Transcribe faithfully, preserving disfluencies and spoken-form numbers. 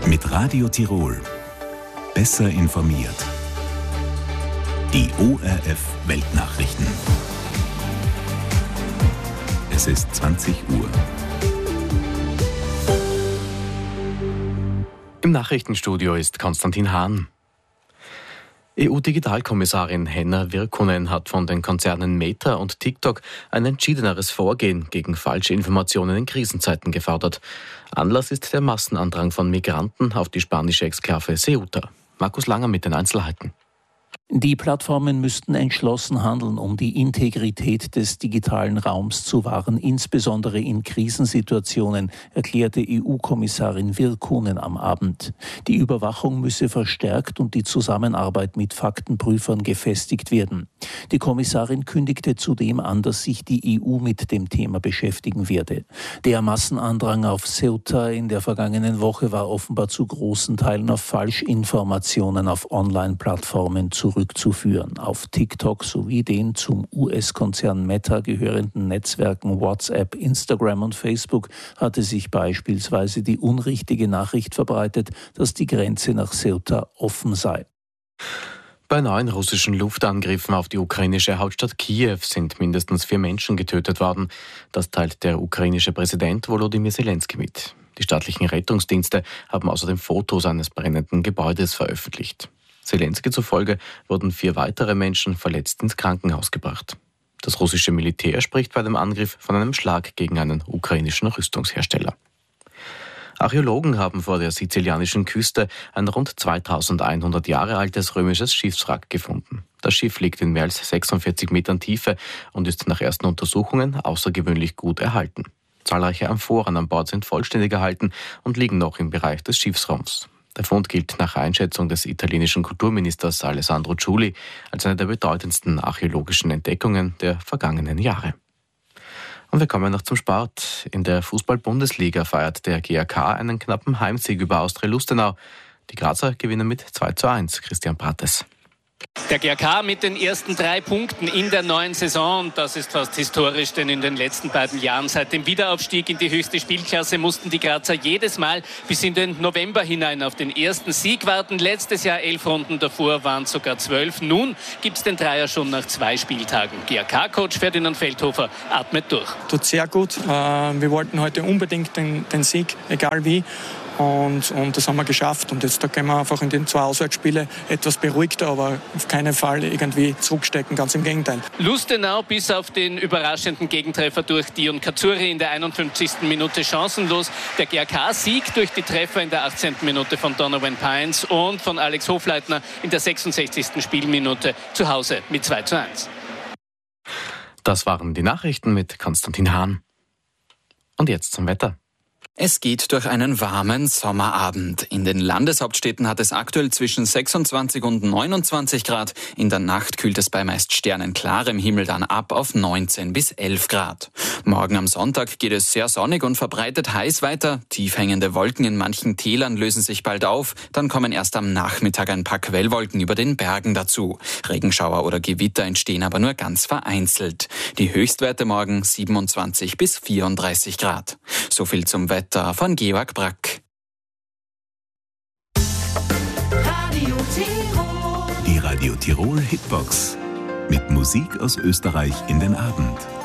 Mit Radio Tirol. Besser informiert. Die O R F Weltnachrichten. Es ist zwanzig Uhr. Im Nachrichtenstudio ist Konstantin Hahn. E U-Digitalkommissarin Henna Virkkunen hat von den Konzernen Meta und TikTok ein entschiedeneres Vorgehen gegen falsche Informationen in Krisenzeiten gefordert. Anlass ist der Massenandrang von Migranten auf die spanische Exklave Ceuta. Markus Langer mit den Einzelheiten. Die Plattformen müssten entschlossen handeln, um die Integrität des digitalen Raums zu wahren, insbesondere in Krisensituationen, erklärte E U-Kommissarin Virkkunen am Abend. Die Überwachung müsse verstärkt und die Zusammenarbeit mit Faktenprüfern gefestigt werden. Die Kommissarin kündigte zudem an, dass sich die E U mit dem Thema beschäftigen werde. Der Massenandrang auf Ceuta in der vergangenen Woche war offenbar zu großen Teilen auf Falschinformationen auf Online-Plattformen zurückzuführen. Auf TikTok sowie den zum U S-Konzern Meta gehörenden Netzwerken WhatsApp, Instagram und Facebook hatte sich beispielsweise die unrichtige Nachricht verbreitet, dass die Grenze nach Ceuta offen sei. Bei neuen russischen Luftangriffen auf die ukrainische Hauptstadt Kiew sind mindestens vier Menschen getötet worden. Das teilt der ukrainische Präsident Volodymyr Zelensky mit. Die staatlichen Rettungsdienste haben außerdem Fotos eines brennenden Gebäudes veröffentlicht. Zelensky zufolge wurden vier weitere Menschen verletzt ins Krankenhaus gebracht. Das russische Militär spricht bei dem Angriff von einem Schlag gegen einen ukrainischen Rüstungshersteller. Archäologen haben vor der sizilianischen Küste ein rund zweitausendeinhundert Jahre altes römisches Schiffswrack gefunden. Das Schiff liegt in mehr als sechsundvierzig Metern Tiefe und ist nach ersten Untersuchungen außergewöhnlich gut erhalten. Zahlreiche Amphoren an Bord sind vollständig erhalten und liegen noch im Bereich des Schiffsrumpfs. Der Fund gilt nach Einschätzung des italienischen Kulturministers Alessandro Giuli als eine der bedeutendsten archäologischen Entdeckungen der vergangenen Jahre. Und wir kommen noch zum Sport. In der Fußball-Bundesliga feiert der G A K einen knappen Heimsieg über Austria Lustenau. Die Grazer gewinnen mit zwei zu eins. Christian Prates. Der G A K mit den ersten drei Punkten in der neuen Saison. Das ist fast historisch, denn in den letzten beiden Jahren seit dem Wiederaufstieg in die höchste Spielklasse mussten die Grazer jedes Mal bis in den November hinein auf den ersten Sieg warten. Letztes Jahr elf Runden, davor waren es sogar zwölf. Nun gibt es den Dreier schon nach zwei Spieltagen. G A K-Coach Ferdinand Feldhofer atmet durch. Tut sehr gut. Wir wollten heute unbedingt den, den Sieg, egal wie. Und, und das haben wir geschafft. Und jetzt da gehen wir einfach in den zwei Auswärtsspiele etwas beruhigter, aber auf keinen Fall irgendwie zurückstecken, ganz im Gegenteil. Lustenau bis auf den überraschenden Gegentreffer durch Dion Katsuri in der einundfünfzigsten Minute chancenlos. Der G A K siegt durch die Treffer in der achtzehnten Minute von Donovan Pines und von Alex Hofleitner in der sechsundsechzigsten Spielminute zu Hause mit zwei zu eins. Das waren die Nachrichten mit Konstantin Hahn. Und jetzt zum Wetter. Es geht durch einen warmen Sommerabend. In den Landeshauptstädten hat es aktuell zwischen sechsundzwanzig und neunundzwanzig Grad. In der Nacht kühlt es bei meist sternenklarem Himmel dann ab auf neunzehn bis elf Grad. Morgen am Sonntag geht es sehr sonnig und verbreitet heiß weiter. Tief hängende Wolken in manchen Tälern lösen sich bald auf. Dann kommen erst am Nachmittag ein paar Quellwolken über den Bergen dazu. Regenschauer oder Gewitter entstehen aber nur ganz vereinzelt. Die Höchstwerte morgen siebenundzwanzig bis vierunddreißig Grad. So viel zum Wetter von Georg Brack. Radio Tirol. Die Radio Tirol Hitbox. Mit Musik aus Österreich in den Abend.